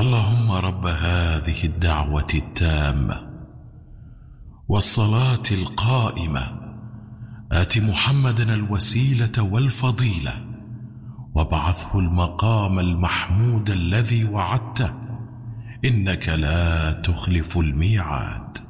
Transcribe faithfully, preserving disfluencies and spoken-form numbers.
اللهم رب هذه الدعوة التامة والصلاة القائمة آت محمدا الوسيلة والفضيلة وابعثه المقام المحمود الذي وعدته إنك لا تخلف الميعاد.